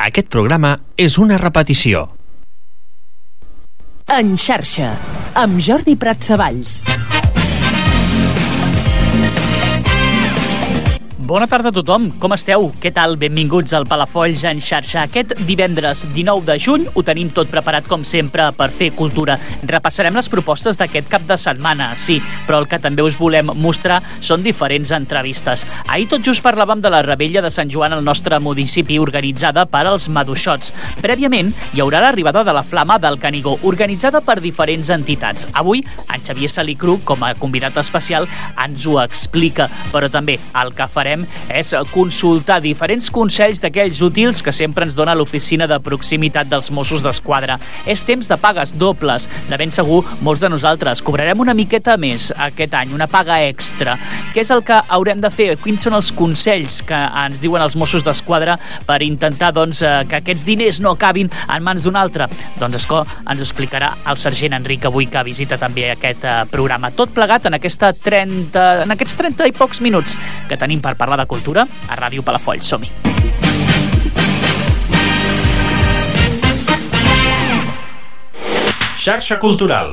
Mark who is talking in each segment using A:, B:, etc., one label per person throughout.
A: Aquest programa és una repetició.
B: En xarxa, amb Jordi Pratsavalls.
C: Bona tarda a tothom, com esteu? Què tal? Benvinguts al Palafolls en xarxa. Aquest divendres 19 de juny ho tenim tot preparat com sempre per fer cultura. Repassarem les propostes d'aquest cap de setmana, sí, però el que també us volem mostrar són diferents entrevistes. Ahir tot just parlàvem de la Rebella de Sant Joan al nostre municipi organitzada per als Maduixots. Prèviament hi haurà l'arribada de la Flama del Canigó, organitzada per diferents entitats. Avui en Xavier Salicru, com a convidat especial, ens ho explica, però també el que farem és consultar diferents consells d'aquells útils que sempre ens dona l'oficina de proximitat dels Mossos d'Esquadra. És temps de pagues dobles. De ben segur, molts de nosaltres cobrarem una miqueta més aquest any, una paga extra. Què és el que haurem de fer? Quins són els consells que ens diuen els Mossos d'Esquadra per intentar que aquests diners no acabin en mans d'un altre? Doncs esclar, ens ho explicarà el sergent Enric avui, que visita també aquest programa. Tot plegat en aquests 30 i pocs minuts que tenim per parlar de cultura a Ràdio Palafolls. Som-hi!
D: Xarxa Cultural.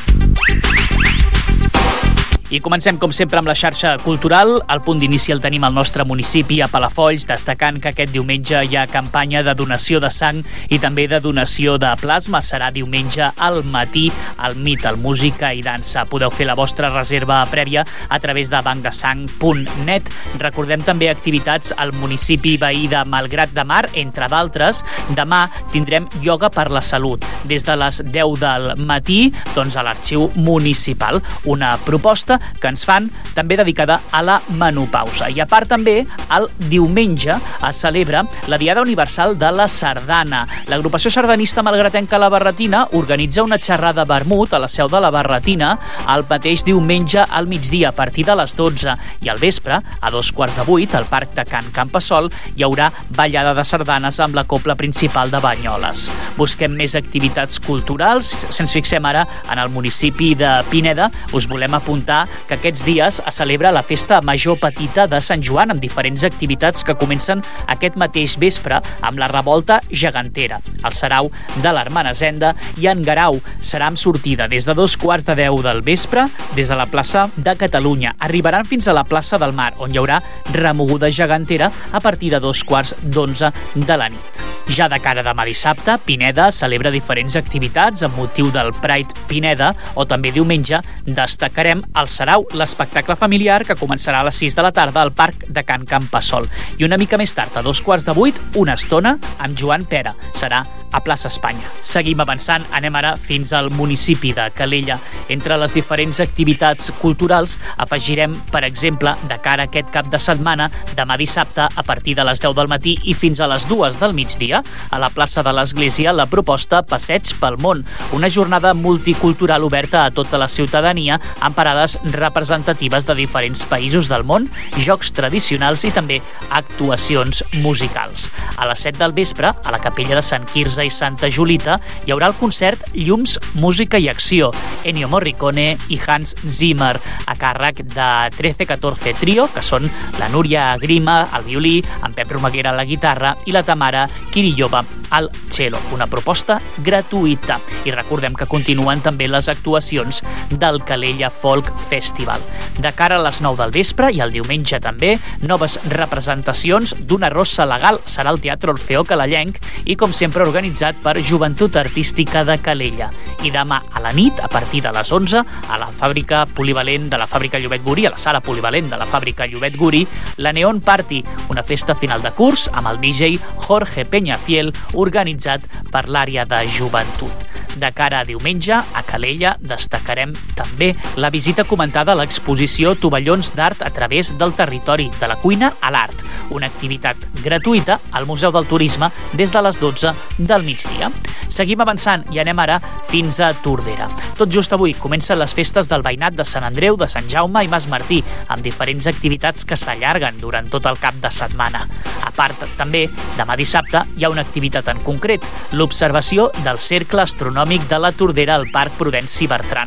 C: I comencem, com sempre, amb la xarxa cultural. El punt d'inici el tenim al nostre municipi, a Palafolls, destacant que aquest diumenge hi ha campanya de donació de sang i també de donació de plasma. Serà diumenge al matí al MIT, al Música i Dansa. Podeu fer la vostra reserva prèvia a través de bancdesang.net. Recordem també activitats al municipi veí de Malgrat de Mar, entre d'altres. Demà tindrem ioga per la salut, des de les 10 del matí, doncs a l'Arxiu Municipal. Una proposta que ens fan també dedicada a la menopausa. I a part també, el diumenge es celebra la Diada Universal de la Sardana. L'agrupació sardanista malgratenca La Barretina organitza una xerrada vermut a la seu de La Barretina el mateix diumenge al migdia a partir de les 12 i al vespre, a 7:45, al Parc de Can Campassol, hi haurà ballada de sardanes amb la cobla principal de Banyoles. Busquem més activitats culturals. Si ens fixem ara en el municipi de Pineda, us volem apuntar que aquests dies es celebra la Festa Major Petita de Sant Joan amb diferents activitats que comencen aquest mateix vespre amb la revolta gegantera, el sarau de l'Hermenesenda i en Garau. Serà amb sortida des de 9:15 del vespre des de la plaça de Catalunya. Arribaran fins a la plaça del Mar, on hi haurà remoguda gegantera a partir de 11:15 de la nit. Ja de cara a demà dissabte, Pineda celebra diferents activitats amb motiu del Pride Pineda, o també diumenge destacarem el sarau, l'espectacle familiar que començarà a les 6 de la tarda al Parc de Can Campassol. I una mica més tard, a 7:15, una estona amb Joan Pera. Serà a Plaça Espanya. Seguim avançant, anem ara fins al municipi de Calella. Entre les diferents activitats culturals afegirem, per exemple, de cara a aquest cap de setmana, demà dissabte, a partir de les 10 del matí i fins a les 2 del migdia, a la plaça de l'Església, la proposta Passeig pel Món, una jornada multicultural oberta a tota la ciutadania amb parades representatives de diferents països del món, jocs tradicionals i també actuacions musicals. A les 7 del vespre, a la capella de Sant Quirze i Santa Julita, hi haurà el concert Llums, Música i Acció, Ennio Morricone i Hans Zimmer, a càrrec de 1314 Trio, que són la Núria Grima al violí, en Pep Romaguera a la guitarra i la Tamara Kirillova al cello. Una proposta gratuïta. I recordem que continuen també les actuacions del Calella Folk Festival. De cara a les 9 del vespre i el diumenge també, noves representacions d'una rossa legal. Serà al Teatre Orfeó Calellenc i, com sempre, organitzat per Joventut Artística de Calella. I demà a la nit, a partir de les 11, a la fàbrica polivalent de la fàbrica Llobet Guri, a la sala polivalent de la fàbrica Llobet Guri, la Neon Party, una festa final de curs amb el DJ Jorge Peñafiel, organitzat per l'àrea de joventut. De cara a diumenge, a Calella, destacarem també la visita comentada a l'exposició Tovallons d'Art a través del territori, de la cuina a l'art, una activitat gratuïta al Museu del Turisme des de les 12 del migdia. Seguim avançant i anem ara fins a Tordera. Tot just avui comencen les festes del veïnat de Sant Andreu, de Sant Jaume i Mas Martí, amb diferents activitats que s'allarguen durant tot el cap de setmana. A part, també, demà dissabte hi ha una activitat en concret, l'observació del Cercle Astronòmic de la Tordera al Parc Prudenci Bertrana.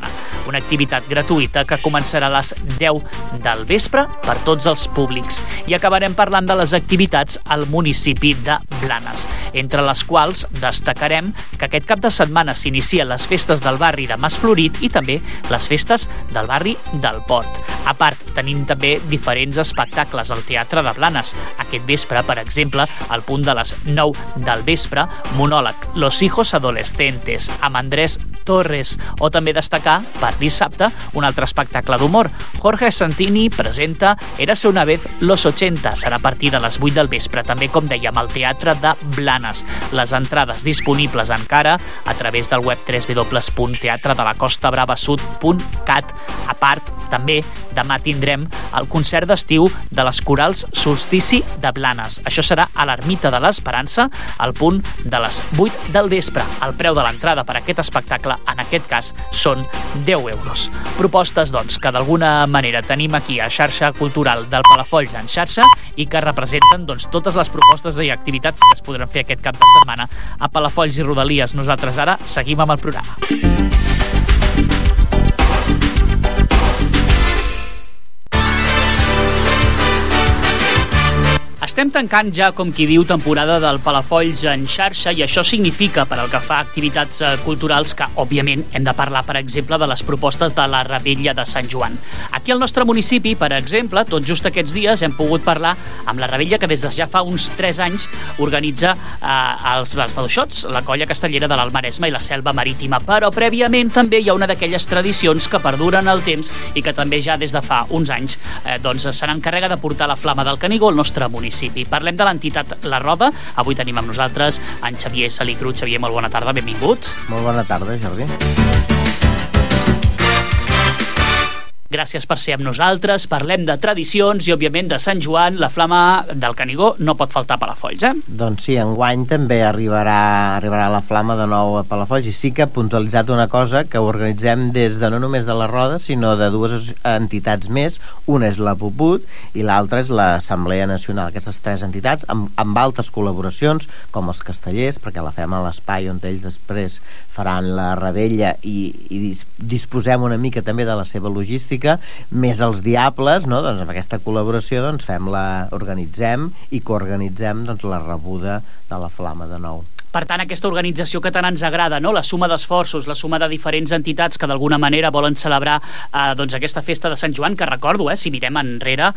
C: una activitat gratuïta que començarà a les 10 del vespre per tots els públics. I acabarem parlant de les activitats al municipi de Blanes, entre les quals destacarem que aquest cap de setmana s'inicien les festes del barri de Mas Florit i també les festes del barri del Port. A part, tenim també diferents espectacles al Teatre de Blanes. Aquest vespre, per exemple, al punt de les 9 del vespre, monòleg Los hijos adolescentes, amb Andrés Torres, o també destacar, per dissabte, un altre espectacle d'humor. Jorge Santini presenta Érase una vez los 80, serà a partir de les 8 del vespre, també, com dèiem, al Teatre de Blanes. Les entrades disponibles encara a través del web www.teatredelacostabravasud.cat. A part, també, demà tindrem el concert d'estiu de les corals Solstici de Blanes. Això serà a l'Ermita de l'Esperança al punt de les 8 del vespre. El preu de l'entrada per a aquest espectacle, en aquest cas, són 10 euros. Propostes, doncs, que d'alguna manera tenim aquí a Xarxa Cultural del Palafolls en xarxa i que representen, doncs, totes les propostes i activitats que es podran fer aquest cap de setmana a Palafolls i Rodalies. Nosaltres ara seguim amb el programa. Estem tancant ja, com qui diu, temporada del Palafolls en xarxa i això significa, per al que fa a activitats culturals, que, òbviament, hem de parlar, per exemple, de les propostes de la Revetlla de Sant Joan. Aquí al nostre municipi, per exemple, tot just aquests dies hem pogut parlar amb la Revetlla, que des de ja fa uns 3 anys organitza els Maduixots, la colla castellera de l'Alt Maresme i la Selva Marítima. Però prèviament també hi ha una d'aquelles tradicions que perduren el temps i que també ja des de fa uns anys doncs se n'encarrega de portar la flama del Canigó al nostre municipi. Parlem de l'entitat La Roda. Avui tenim amb nosaltres en Xavier Salicru. Xavier, molt bona tarda, benvingut.
D: Molt bona tarda, Jordi.
C: Gràcies per ser amb nosaltres. Parlem de tradicions i, òbviament, de Sant Joan. La flama del Canigó no pot faltar a Palafolls,
D: Doncs sí, enguany també arribarà la flama de nou a Palafolls, i sí que ha puntualitzat una cosa, que ho organitzem des de no només de La Roda, sinó de dues entitats més. Una és la Puput i l'altra és l'Assemblea Nacional. Aquestes 3 entitats, amb altres col·laboracions, com els castellers, perquè la fem a l'espai on ells després faran la revetlla i disposem una mica també de la seva logística, més els Diables, no? Doncs amb aquesta col·laboració doncs organitzem i coorganitzem doncs la rebuda de la flama de nou.
C: Per tant, aquesta organització que tant ens agrada, no? La suma d'esforços, la suma de diferents entitats que d'alguna manera volen celebrar doncs aquesta festa de Sant Joan, que recordo, si mirem enrere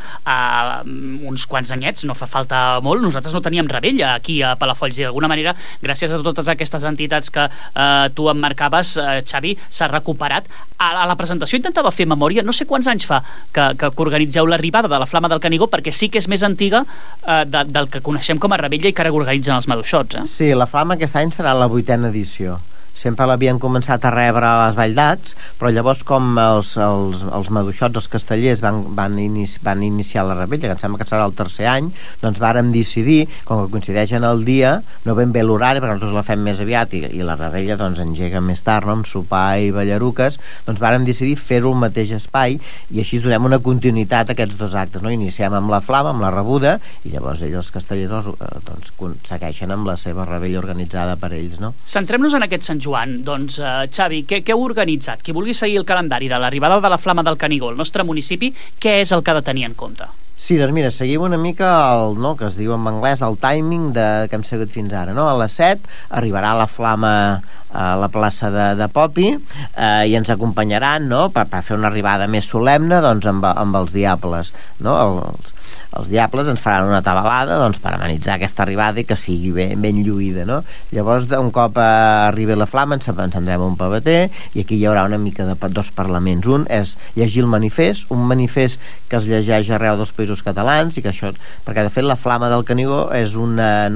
C: uns quants anyets, no fa falta molt, nosaltres no teníem revetlla aquí a Palafolls i d'alguna manera, gràcies a totes aquestes entitats que tu em marcaves, Xavi, s'ha recuperat. A la presentació intentava fer memòria, no sé quants anys fa que organitzeu l'arribada de la flama del Canigó, perquè sí que és més antiga del que coneixem com a revetlla i que ara organitzen els Maduixots.
D: Sí, la flama aquest any serà la 8a edició. Sempre l'havien començat a rebre a les Valldats, però llavors com els Maduixots, els castellers van iniciar la revetlla, que em sembla que serà el 3è any, doncs vàrem decidir, com que coincideix en el dia, no ben bé l'horari, perquè nosaltres la fem més aviat i la revetlla doncs engega més tard, no? Amb sopar i ballaruques, doncs vàrem decidir fer-ho al mateix espai i així donem una continuïtat a aquests 2 actes, no? Iniciem amb la flama, amb la rebuda, i llavors ells, els castellers, doncs segueixen amb la seva revetlla organitzada per ells, no?
C: Centrem-nos en aquest Sant Joan. Doncs, Xavi, què heu organitzat? Qui vulgui seguir el calendari de l'arribada de la flama del Canigó al nostre municipi, què és el que ha de tenir en compte?
D: Sí, doncs mira, seguim una mica que es diu en anglès el timing que hem seguit fins ara, no? A les 7 arribarà la flama a la plaça de Popi i ens acompanyaran, no? Per fer una arribada més solemne, doncs amb els Diables, no? Els Diables ens faran una tabalada doncs, per amenitzar aquesta arribada i que sigui ben lluïda, no? Llavors, un cop arribi la flama, ens encendrem un pavater i aquí hi haurà una mica de 2 parlaments. Un és llegir el manifest, un manifest que es llegeix arreu dels països catalans i que això, perquè de fet la flama del Canigó és una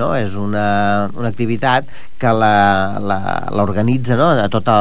D: activitat que l'organitza, no? a tots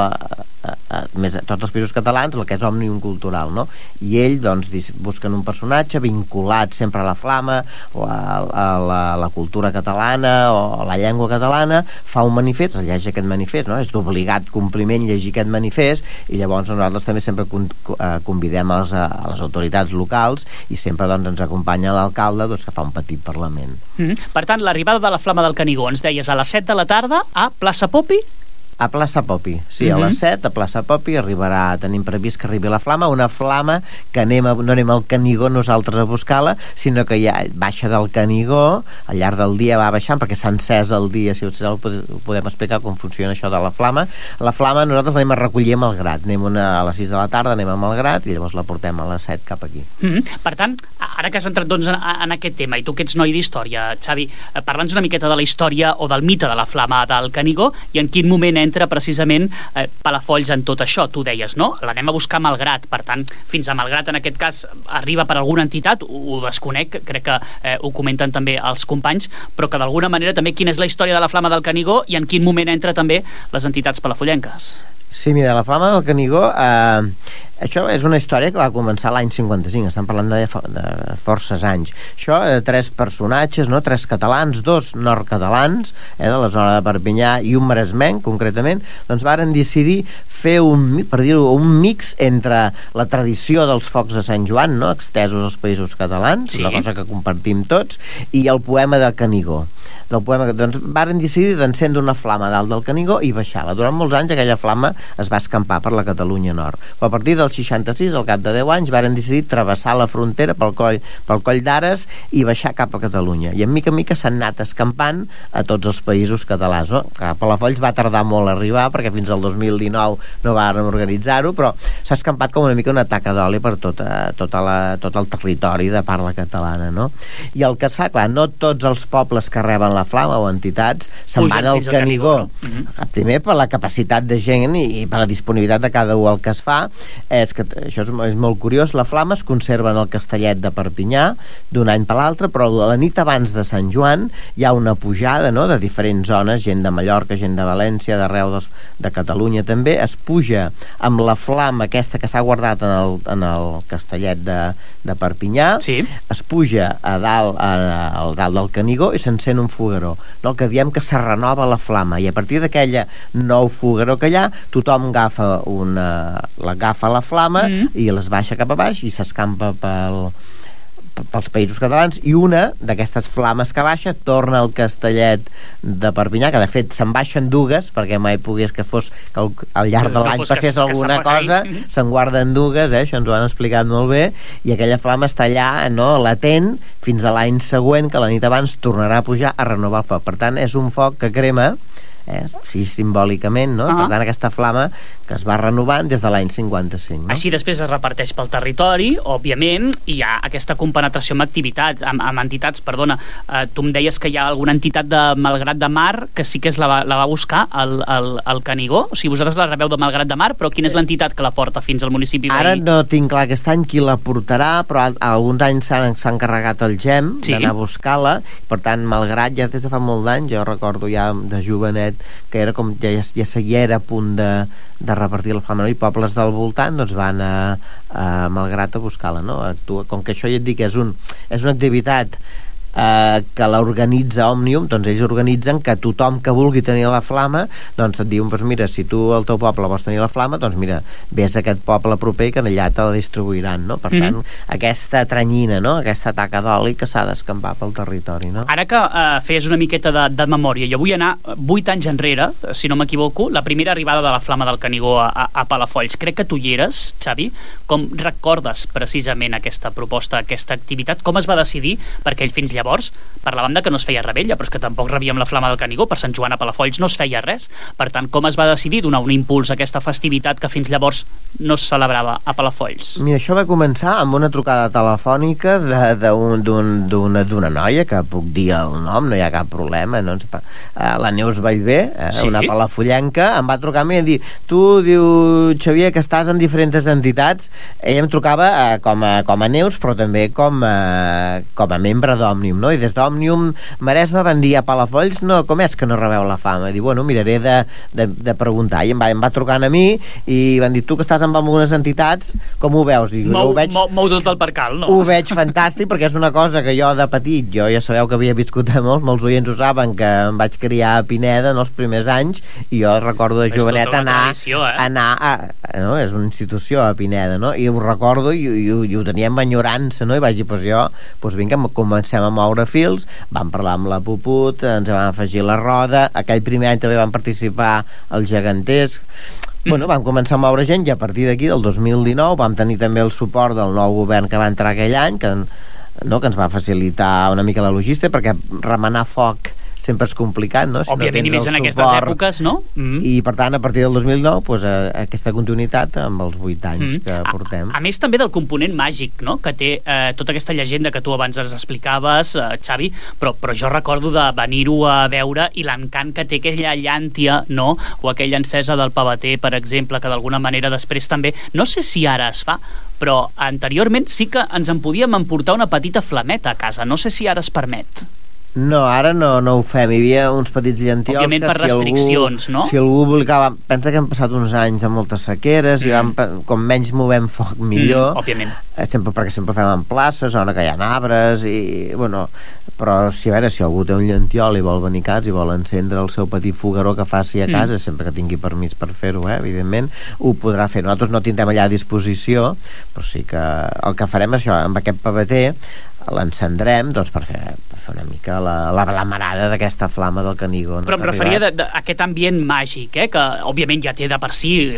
D: els països catalans, el que és Òmnium Cultural, no? I ell doncs busquen un personatge vinculat sempre a la flama o a la cultura catalana o a la llengua catalana, fa un manifest, es llegeix aquest manifest, no? És d'obligat compliment llegir aquest manifest i llavors nosaltres també sempre convidem a les autoritats locals i sempre doncs ens acompanya l'alcalde doncs, que fa un petit parlament.
C: Per tant, l'arribada de la flama del Canigó, ens deies, a les 7 de la tarda a plaça Popi?
D: A Plaça Popi, sí, a les 7 a Plaça Popi tenim previst que arribi la flama, una flama que no anem al Canigó nosaltres a buscar-la, sinó que ja baixa del Canigó, al llarg del dia va baixant, perquè s'ha encès el dia, si ho podem explicar com funciona això de la flama. La flama nosaltres l'anem a recollir a Malgrat, anem a les 6 de la tarda, anem a Malgrat i llavors la portem a les 7 cap aquí.
C: Per tant, ara que has entrat doncs, en aquest tema, i tu que ets noi d'història, Xavi, parla'ns una miqueta de la història o del mite de la flama del Canigó i en quin moment entra precisament Palafolls en tot això. Tu deies, no? L'anem a buscar a Malgrat, per tant, fins a Malgrat en aquest cas arriba per alguna entitat, ho desconec, crec que ho comenten també els companys, però que d'alguna manera també quina és la història de la flama del Canigó i en quin moment entra també les entitats palafollenques.
D: Sí, mira, la flama del Canigó, això és una història que va començar l'any 55, estem parlant de forces anys. Això, 3 personatges, no? 3 catalans, 2 nord-catalans, de la zona de Perpinyà i un maresmenc, concretament, doncs varen decidir fer un mix entre la tradició dels focs de Sant Joan, no? Extesos als països catalans, sí, una cosa que compartim tots, i el poema de Canigó. Doncs varen decidir d'encendre una flama dalt del Canigó i baixar-la. Durant molts anys aquella flama es va escampar per la Catalunya Nord. Però a partir del 66, al cap de 10 anys, varen decidir travessar la frontera pel coll d'Ares i baixar cap a Catalunya. I en mica s'han anat escampant a tots els països catalans. No? A Palafolls va tardar molt a arribar, perquè fins al 2019 no varen organitzar-ho, però s'ha escampat com una mica una taca d'oli per tot el territori de parla catalana. No? I el que es fa, clar, no tots els pobles que reben la flama o entitats se'n van al Canigó. Primer per la capacitat de gent i per la disponibilitat de cada un. El que es fa és que, això és molt curiós, la flama es conserva en el Castellet de Perpinyà d'un any per l'altre, però la nit abans de Sant Joan hi ha una pujada, no?, de diferents zones, gent de Mallorca, gent de València, d'arreu de Catalunya també, es puja amb la flama aquesta que s'ha guardat en el Castellet de Perpinyà, sí, es puja a dalt del Canigó i s'encén un fogueró, no? Que diem que se renova la flama, i a partir d'aquella nou fogueró que hi ha, tothom agafa la flama i les baixa cap a baix i s'escampa pels països catalans, i una d'aquestes flames que baixa torna al Castellet de Perpinyà, que de fet se'n baixen dues, perquè mai pogués que fos que al llarg de l'any passés alguna cosa, se'n guarden dues, això ens ho han explicat molt bé, i aquella flama està allà, no?, latent fins a l'any següent, que la nit abans tornarà a pujar a renovar el foc. Per tant, és un foc que crema, sí, simbòlicament, no? Per tant, aquesta flama que es va renovant des de l'any 55. No?
C: Així després es reparteix pel territori, òbviament, i hi ha aquesta compenetració amb activitats, amb entitats, perdona. Tu em deies que hi ha alguna entitat de Malgrat de Mar que sí que la va buscar al Canigó. O sigui, vosaltres la rebeu de Malgrat de Mar, però quina és l'entitat que la porta fins al municipi veí?
D: Ara no tinc clar aquest any qui la portarà, però alguns anys s'ha encarregat el GEM d'anar a buscar-la. Per tant, Malgrat ja des de fa molt d'anys, jo recordo ja de jovenet que era com ja era a punt de repartir la flama, no? I pobles del voltant doncs van a Malgrat a buscar-la, no? Com que això ja et dic, és una activitat que l'organitza Òmnium, doncs ells organitzen que tothom que vulgui tenir la flama, doncs et diuen, doncs mira, si tu al teu poble vols tenir la flama, doncs mira, vés a aquest poble proper que allà te la distribuiran, no? Per tant, aquesta tranyina, no?, aquesta taca d'oli que s'ha d'escampar pel territori, no?
C: Ara que feies una miqueta de memòria, jo vull anar 8 anys enrere, si no m'equivoco, la primera arribada de la flama del Canigó a Palafolls. Crec que tu hi eres, Xavi. Com recordes precisament aquesta proposta, aquesta activitat? Com es va decidir? Perquè ell fins llavors parlaven de que no es feia rebella, però és que tampoc rebíem la flama del Canigó. Per Sant Joan a Palafolls no es feia res. Per tant, com es va decidir donar un impuls a aquesta festivitat que fins llavors no es celebrava a Palafolls?
D: Mira, això va començar amb una trucada telefònica d'una noia, que puc dir el nom, no hi ha cap problema, no? La Neus Vallvé, una palafollenca, em va trucar a mi i dir, tu, diu, Xavier, que estàs en diferents entitats. Ella em trucava com a Neus, però també com a membre d'Òmnium, no? I des d'Òmnium Maresme van dir a Palafolls, no, com és que no rebeu la flama? I diu, bueno, miraré de preguntar. I em va trucant a mi i van dir, tu que estàs amb algunes entitats, com ho veus? Diu,
C: mou tot el percal, no?
D: Ho veig fantàstic, perquè és una cosa que jo de petit, jo ja sabeu que havia viscut a molts oients ho saben, que em vaig criar a Pineda en els primers anys, i jo recordo de jovenet anar no? És una institució a Pineda, no? I ho recordo i ho tenia amb enyorança, no? I vaig dir, doncs vinga, comencem amb moure fils, vam parlar amb la Puput, ens vam afegir la Roda, aquell primer any també van participar els Geganters. Bueno, vam començar a moure gent i a partir d'aquí, del 2019, vam tenir també el suport del nou govern que va entrar aquell any, que ens va facilitar una mica la logística, perquè remenar foc sempre és complicat, no? Si
C: òbviament,
D: no
C: i més en aquestes èpoques, no?
D: I, per tant, a partir del 2009, doncs, aquesta continuïtat amb els 8 anys que portem.
C: A més, també del component màgic, no?, que té tota aquesta llegenda que tu abans ens explicaves, Xavi, però jo recordo de venir-ho a veure i l'encant que té aquella llàntia, no?, o aquella encesa del pavater, per exemple, que d'alguna manera després també, no sé si ara es fa, però anteriorment sí que ens en podíem emportar una petita flameta a casa, no sé si ara es permet.
D: No, ara no ho fem. Hi havia uns petits llantiols
C: òbviament per restriccions, no?
D: Si algú volia... Pensa que hem passat uns anys amb moltes sequeres i com menys movem foc millor.
C: Òbviament.
D: Perquè sempre fem en places on hi ha arbres i, bueno, però si algú té un llantiol i vol venir a casa i vol encendre el seu petit fogueró que faci a casa, sempre que tingui permís per fer-ho, evidentment, ho podrà fer. Nosaltres no tindrem allà a disposició, però sí que el que farem és això, amb aquest pavater l'encendrem, doncs, per fer una mica la marada d'aquesta flama del Canigó.
C: Però em referia a aquest ambient màgic, que òbviament ja té de per si